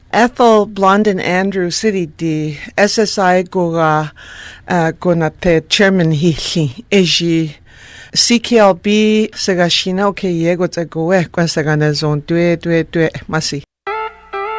Ethel Blondin Andrew City di SSI Gora Gonate Chairman Hihi Eji CKLB Segashina ke yego tsagoe kwa sagana zone 2 masi